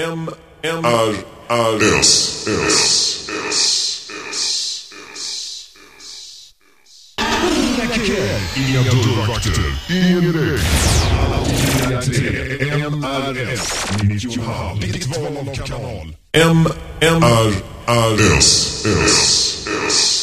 Inga dörrvakter, ingen väg. Alla till MRS 90,5. Ditt val av kanal. MRS.